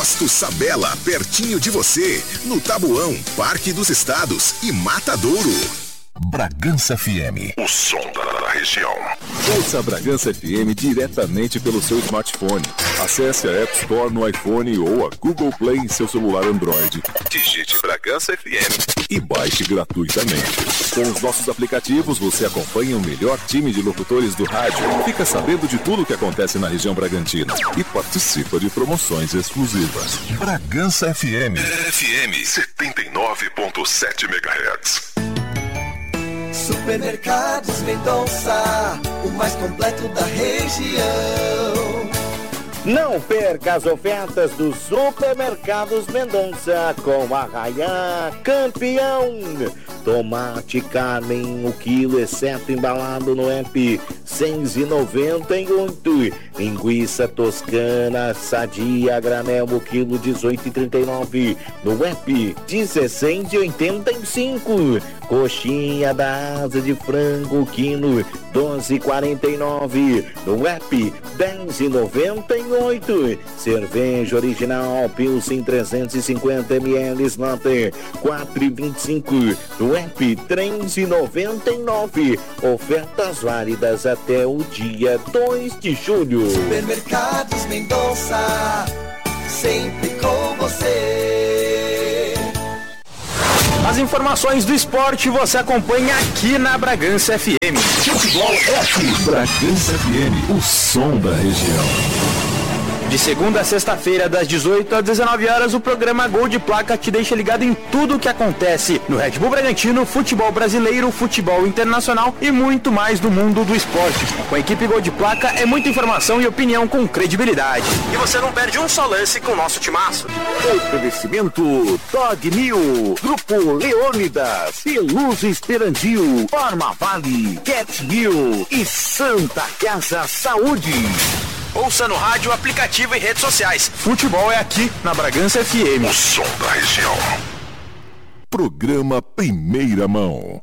Posto Sabela, pertinho de você, no Tabuão, Parque dos Estados e Matadouro. Bragança FM, o som da região. Ouça a Bragança FM diretamente pelo seu smartphone. Acesse a App Store no iPhone ou a Google Play em seu celular Android. Digite Bragança FM e baixe gratuitamente. Com os nossos aplicativos, você acompanha o melhor time de locutores do rádio, fica sabendo de tudo o que acontece na região Bragantina e participa de promoções exclusivas. Bragança FM, FM 79.7 MHz. Supermercados Mendonça, o mais completo da região. Não perca as ofertas dos Supermercados Mendonça com Arraiá Campeão. Tomate Carmen, o quilo, exceto embalado no app, 6,98. Linguiça Toscana Sadia granel, o quilo, 18,39. No app, 16,85. Coxinha da asa de frango, quilo, 12,49. No app, 10,98. Cerveja original Pilsen 350 ml, Slater, 4,25. No app, 3,99. Ofertas válidas até o dia 2 de julho. Supermercados Mendonça, sempre com você. As informações do esporte você acompanha aqui na Bragança FM. Futebol é aqui. Bragança FM, o som da região. De segunda a sexta-feira, das 18 às 19 horas, o programa Gol de Placa te deixa ligado em tudo o que acontece no Red Bull Bragantino, futebol brasileiro, futebol internacional e muito mais do mundo do esporte. Com a equipe Gol de Placa é muita informação e opinião com credibilidade. E você não perde um só lance com o nosso timaço. Oferecimento Dog New, Grupo Leônidas, Peluz Esperandil, Forma Vale, Cat New e Santa Casa Saúde. Ouça no rádio, aplicativo e redes sociais. Futebol é aqui na Bragança FM. O som da região. Programa Primeira Mão.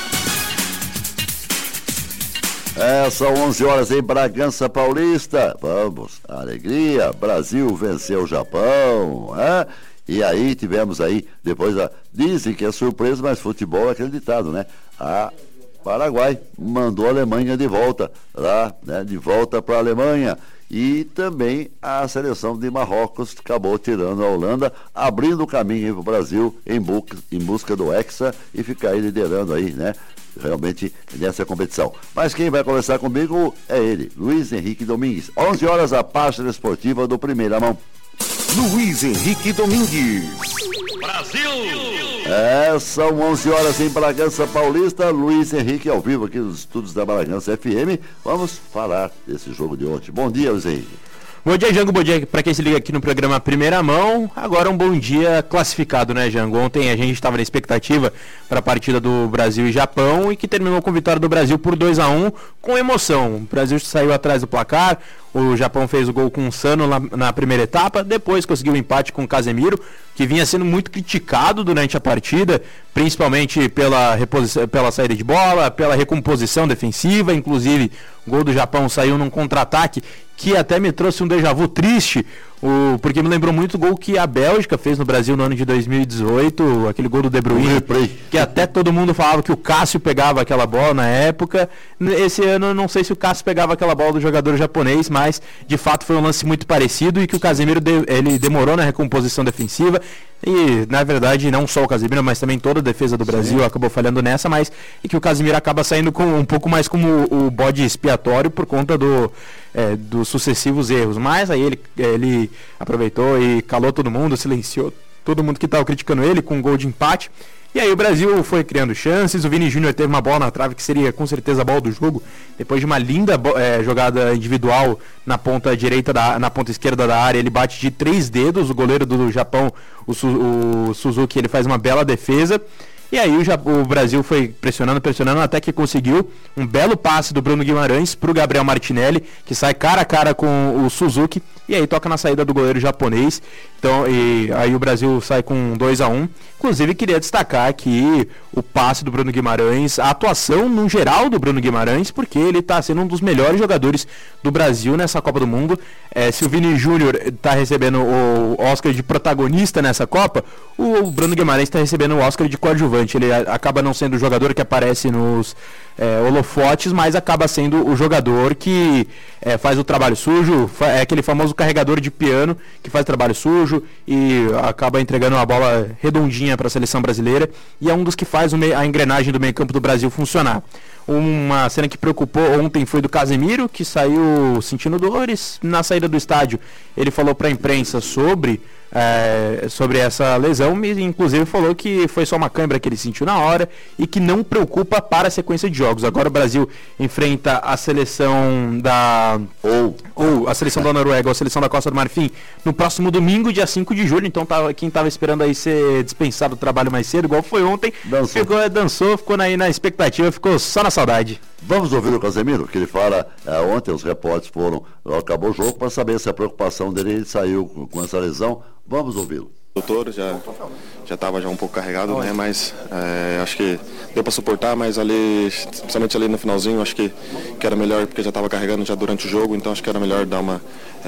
São 11 horas em Bragança Paulista. Vamos, alegria, Brasil venceu o Japão, E aí tivemos aí, depois, dizem que é surpresa, mas futebol é acreditado, né? Paraguai mandou a Alemanha de volta, lá, né, de volta para a Alemanha. E também a seleção de Marrocos acabou tirando a Holanda, abrindo o caminho para o Brasil em busca do Hexa e ficar aí liderando aí, né? Realmente nessa competição. Mas quem vai conversar comigo é ele, Luiz Henrique Domingues. 11 horas a página esportiva do Primeira Mão. Luiz Henrique Domingues. Brasil! São 11 horas em Bragança Paulista. Luiz Henrique ao vivo aqui nos estúdios da Bragança FM. Vamos falar desse jogo de ontem. Bom dia, Luiz Henrique. Bom dia, Jango. Bom dia para quem se liga aqui no programa Primeira Mão. Agora um bom dia classificado, né, Jango? Ontem a gente estava na expectativa para a partida do Brasil e Japão e que terminou com vitória do Brasil por 2-1 com emoção. O Brasil saiu atrás do placar, o Japão fez o gol com o Sano na primeira etapa, depois conseguiu o empate com o Casemiro, que vinha sendo muito criticado durante a partida, principalmente pela saída de bola, pela recomposição defensiva. Inclusive o gol do Japão saiu num contra-ataque que até me trouxe um déjà vu triste, porque me lembrou muito o gol que a Bélgica fez no Brasil no ano de 2018, aquele gol do De Bruyne, que até todo mundo falava que o Cássio pegava aquela bola na época. Esse ano eu não sei se o Cássio pegava aquela bola do jogador japonês, mas de fato foi um lance muito parecido e que o Casemiro ele demorou na recomposição defensiva. E, na verdade, não só o Casemiro, mas também toda a defesa do Brasil acabou falhando nessa, mas e que o Casemiro acaba saindo com um pouco mais como o bode expiatório por conta dos sucessivos erros. Mas aí ele aproveitou e calou todo mundo, silenciou todo mundo que estava criticando ele com um gol de empate. E aí o Brasil foi criando chances, o Vini Júnior teve uma bola na trave que seria com certeza a bola do jogo, depois de uma linda jogada individual na ponta direita, na ponta esquerda da área, ele bate de 3 dedos, o goleiro do Japão, o Suzuki, ele faz uma bela defesa. E aí o Brasil foi pressionando, até que conseguiu um belo passe do Bruno Guimarães para o Gabriel Martinelli, que sai cara a cara com o Suzuki e aí toca na saída do goleiro japonês. Então, e aí o Brasil sai com 2-1. Inclusive, queria destacar aqui o passe do Bruno Guimarães, a atuação no geral do Bruno Guimarães, porque ele está sendo um dos melhores jogadores do Brasil nessa Copa do Mundo. Se o Vini Júnior está recebendo o Oscar de protagonista nessa Copa, o Bruno Guimarães está recebendo o Oscar de coadjuvante. Ele acaba não sendo o jogador que aparece nos holofotes, mas acaba sendo o jogador que faz o trabalho sujo, é aquele famoso carregador de piano que faz trabalho sujo e acaba entregando uma bola redondinha para a seleção brasileira, e é um dos que faz a engrenagem do meio campo do Brasil funcionar. Uma cena que preocupou ontem foi do Casemiro, que saiu sentindo dores na saída do estádio. Ele falou para a imprensa sobre essa lesão, e inclusive falou que foi só uma cãibra que ele sentiu na hora e que não preocupa para a sequência de jogos. Agora o Brasil enfrenta a seleção da Noruega ou a seleção da Costa do Marfim no próximo domingo, dia 5 de julho. Então quem estava esperando aí ser dispensado do trabalho mais cedo, igual foi ontem, dançou, ficou na expectativa, ficou só na saudade. Vamos ouvir o Casemiro, que ele fala, ontem os repórteres acabou o jogo para saber se a preocupação dele, ele saiu com essa lesão. Vamos ouvi-lo. Doutor, já estava um pouco carregado, né? Mas acho que deu para suportar, mas ali, principalmente ali no finalzinho, acho que era melhor, porque já estava carregando já durante o jogo, então acho que era melhor dar uma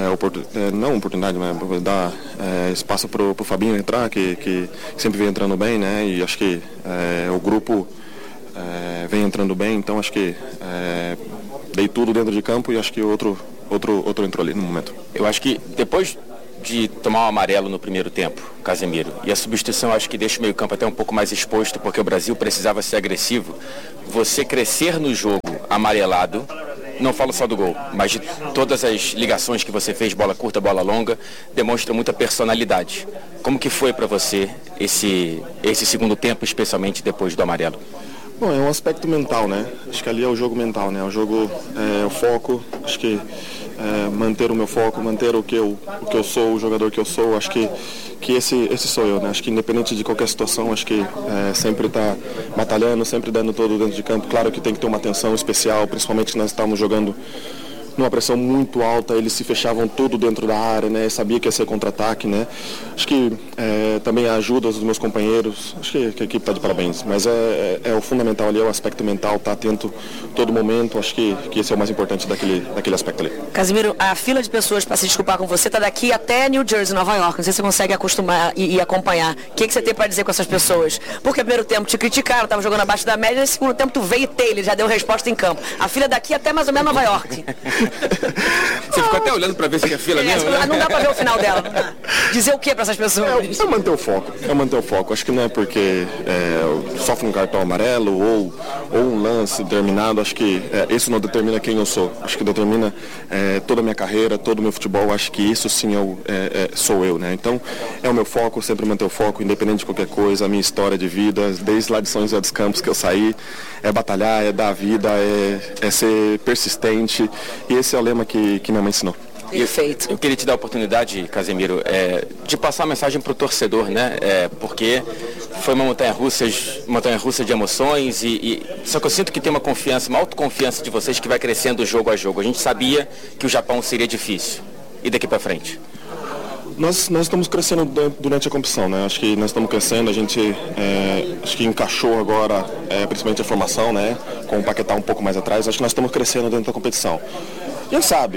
não oportunidade, mas dar espaço pro Fabinho entrar, que sempre vem entrando bem, né? E acho que o grupo vem entrando bem, então acho que dei tudo dentro de campo e acho que outro entrou ali no momento. Eu acho que depois de tomar um amarelo no primeiro tempo, Casemiro, e a substituição acho que deixa o meio campo até um pouco mais exposto, porque o Brasil precisava ser agressivo. Você crescer no jogo amarelado, não falo só do gol, mas de todas as ligações que você fez, bola curta, bola longa, demonstra muita personalidade. Como que foi para você esse segundo tempo, especialmente depois do amarelo? Bom, é um aspecto mental, né? Acho que ali é o jogo mental, né? O jogo, o foco, acho que manter o meu foco, manter o que eu sou, o jogador que eu sou, acho que esse sou eu, né? Acho que independente de qualquer situação, acho que sempre tá batalhando, sempre dando todo dentro de campo. Claro que tem que ter uma atenção especial, principalmente nós estávamos jogando numa pressão muito alta, eles se fechavam tudo dentro da área, né? Sabia que ia ser contra-ataque, né? Acho que também a ajuda dos meus companheiros, acho que a equipe está de parabéns, mas o fundamental ali, é o aspecto mental, tá atento todo momento, acho que esse é o mais importante daquele aspecto ali. Casemiro, a fila de pessoas para se desculpar com você está daqui até New Jersey, Nova York, não sei se você consegue acostumar e acompanhar. O que você tem para dizer com essas pessoas? Porque no primeiro tempo te criticaram, estava jogando abaixo da média, no segundo tempo tu veio e ele já deu resposta em campo. A fila daqui até mais ou menos Nova York. Você ficou até olhando pra ver se é fila mesmo, né? Não dá pra ver o final dela, não dá. Dizer o que pra essas pessoas? É manter o foco. Acho que não é porque sofre um cartão amarelo ou um lance determinado. Acho que isso não determina quem eu sou. Acho que determina toda a minha carreira, todo o meu futebol. Acho que isso sim sou eu, né? Então é o meu foco, sempre manter o foco, independente de qualquer coisa. A minha história de vida, desde lá de São José dos Campos que eu saí, é batalhar, é dar vida, é ser persistente. E esse é o lema que minha mãe ensinou. Perfeito. Eu queria te dar a oportunidade, Casemiro, de passar a mensagem para o torcedor, né? Porque foi uma montanha-russa de emoções só que eu sinto que tem uma autoconfiança de vocês que vai crescendo jogo a jogo. A gente sabia que o Japão seria difícil. E daqui para frente? Nós estamos crescendo durante a competição, né? Acho que nós estamos crescendo, a gente acho que encaixou agora, principalmente a formação, né? Com o Paquetá um pouco mais atrás, acho que nós estamos crescendo dentro da competição. E a gente sabe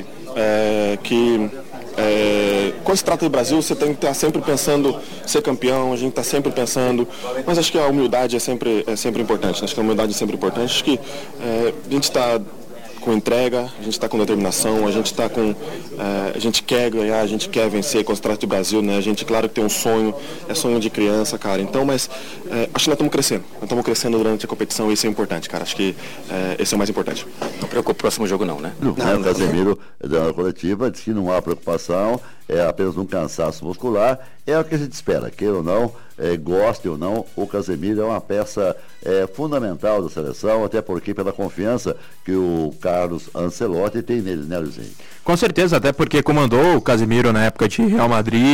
que quando se trata do Brasil, você tem que estar sempre pensando ser campeão, a gente está sempre pensando, mas acho que a humildade é sempre importante, né? Acho que a humildade é sempre importante, acho que a gente está com entrega, a gente está com determinação, a gente está com a gente quer ganhar, a gente quer vencer quando se trata do Brasil, né? A gente, claro que tem um sonho, é sonho de criança, cara. Então, mas acho que nós estamos crescendo durante a competição e isso é importante, cara. Acho que esse é o mais importante. Não preocupa o próximo jogo não, né? O Casemiro da coletiva disse que não há preocupação, é apenas um cansaço muscular, é o que a gente espera, queira ou não, goste ou não, o Casemiro é uma peça fundamental da seleção, até porque pela confiança que o Carlos Ancelotti tem nele, né, Luizinho? Com certeza, até porque comandou o Casemiro na época de Real Madrid,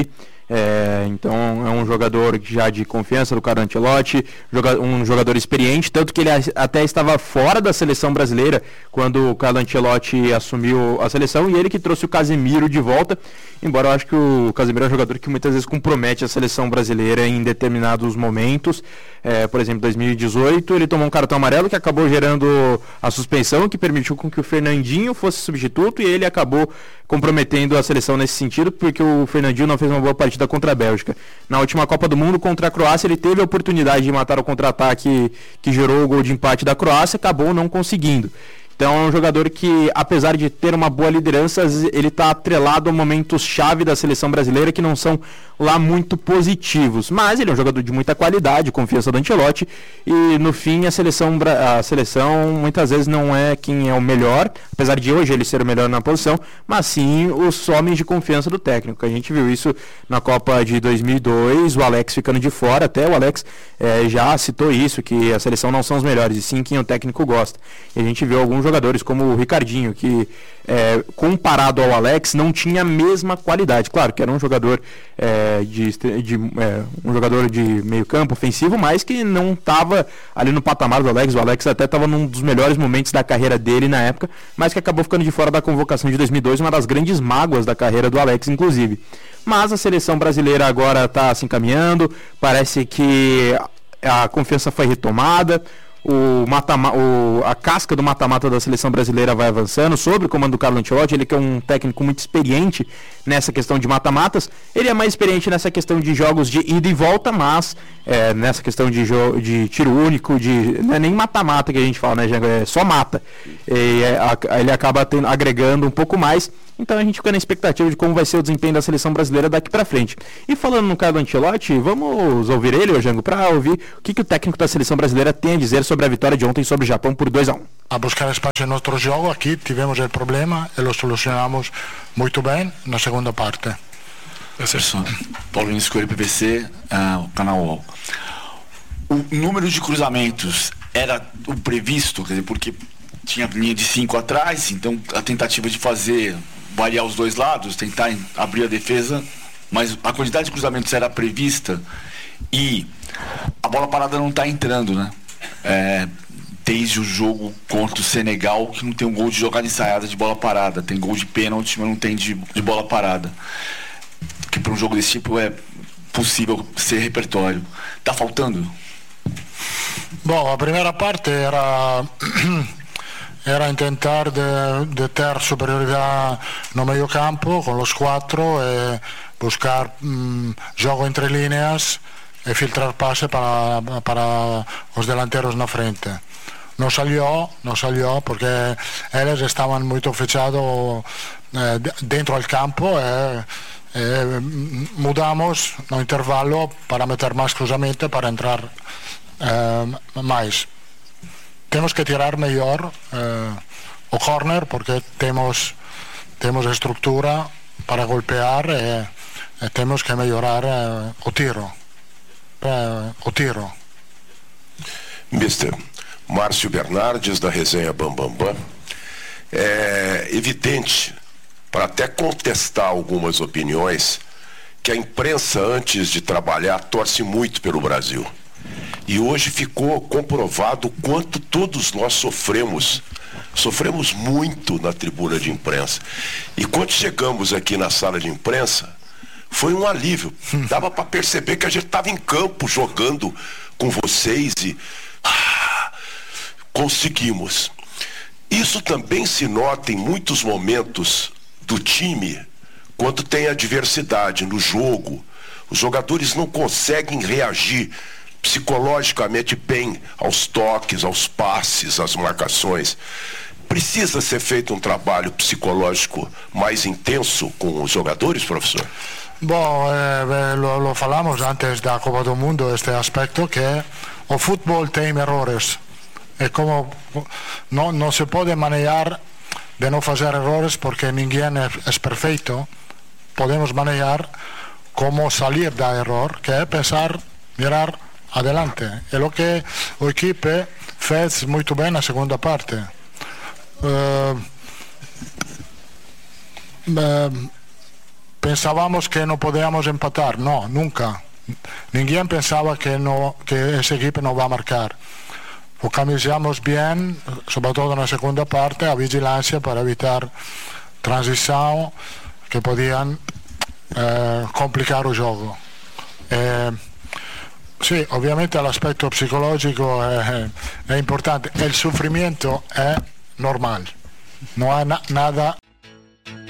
Então é um jogador já de confiança do Carlo Ancelotti, um jogador experiente, tanto que ele até estava fora da seleção brasileira quando o Carlo Ancelotti assumiu a seleção, e ele que trouxe o Casemiro de volta, embora eu acho que o Casemiro é um jogador que muitas vezes compromete a seleção brasileira em determinados momentos. Por exemplo, em 2018 ele tomou um cartão amarelo que acabou gerando a suspensão, que permitiu com que o Fernandinho fosse substituto, e ele acabou comprometendo a seleção nesse sentido, porque o Fernandinho não fez uma boa partida contra a Bélgica. Na última Copa do Mundo contra a Croácia, ele teve a oportunidade de matar o contra-ataque que gerou o gol de empate da Croácia, acabou não conseguindo. Então é um jogador que, apesar de ter uma boa liderança, ele está atrelado a momentos-chave da seleção brasileira que não são lá muito positivos. Mas ele é um jogador de muita qualidade, confiança do Ancelotti, e no fim a seleção muitas vezes não é quem é o melhor, apesar de hoje ele ser o melhor na posição, mas sim os homens de confiança do técnico. A gente viu isso na Copa de 2002, o Alex ficando de fora, até o Alex já citou isso, que a seleção não são os melhores, e sim quem o técnico gosta. E a gente viu alguns jogadores como o Ricardinho, que comparado ao Alex não tinha a mesma qualidade. Claro que era um jogador um jogador de meio campo ofensivo, mas que não estava ali no patamar do Alex. O Alex até estava num dos melhores momentos da carreira dele na época, mas que acabou ficando de fora da convocação de 2002, uma das grandes mágoas da carreira do Alex, inclusive. Mas a seleção brasileira agora está se encaminhando, parece que a confiança foi retomada, a casca do mata-mata da seleção brasileira vai avançando sob o comando do Carlo Ancelotti. Ele que é um técnico muito experiente nessa questão de mata-matas. Ele é mais experiente nessa questão de jogos de ida e volta, mas nessa questão de tiro único, não é nem mata-mata que a gente fala, né, Jango? É só mata. Ele acaba agregando um pouco mais. Então a gente fica na expectativa de como vai ser o desempenho da seleção brasileira daqui para frente. E falando no Carlo Ancelotti, vamos ouvir ele, Jango, para ouvir o que o técnico da seleção brasileira tem a dizer sobre a vitória de ontem sobre o Japão por 2-1. A buscar espaço no nosso jogo, aqui tivemos o problema e o solucionamos muito bem na segunda parte. Professor Paulo Escolha, PVC, o canal UOL. O número de cruzamentos era o previsto, quer dizer, porque tinha linha de 5 atrás, então a tentativa de fazer variar os dois lados, tentar abrir a defesa, mas a quantidade de cruzamentos era prevista e a bola parada não está entrando, né? Desde o jogo contra o Senegal, que não tem um gol de jogada ensaiada de bola parada, tem gol de pênalti, mas não tem de bola parada, que para um jogo desse tipo é possível ser repertório. Está faltando? Bom, a primeira parte era tentar de ter superioridade no meio campo com os 4 e buscar jogo entre líneas e filtrar pase para os delanteros na frente. No salió porque eles estavam muito fechados dentro do campo e mudamos no intervalo para meter mais cruzamento, para entrar mais. Temos que tirar melhor o corner, porque temos estrutura para golpear e temos que melhorar o tiro. Mister Márcio Bernardes, da resenha Bambambam. É evidente, para até contestar algumas opiniões, que a imprensa, antes de trabalhar, torce muito pelo Brasil. E hoje ficou comprovado o quanto todos nós sofremos muito na tribuna de imprensa. E quando chegamos aqui na sala de imprensa, foi um alívio. Dava para perceber que a gente estava em campo jogando com vocês e conseguimos. Isso também se nota em muitos momentos do time, quando tem adversidade no jogo. Os jogadores não conseguem reagir psicologicamente bem aos toques, aos passes, às marcações. Precisa ser feito um trabalho psicológico mais intenso com os jogadores, professor? Bom, lo falamos antes da Copa do Mundo, este aspecto, que o futebol tem errores. É como não se pode manejar de não fazer errores, porque ninguém é perfeito. Podemos manejar como sair da erro, que é pensar, mirar adelante. É o que o equipe fez muito bem na segunda parte. pensábamos que no podíamos empatar, no, nunca. Ninguém pensaba que ese equipo no va a marcar. Organizamos bien, sobre todo en la segunda parte, a vigilancia para evitar transición que podían complicar el juego. Sí, ovviamente l'aspetto psicologico è importante, il sofrimento è normale, non è nada.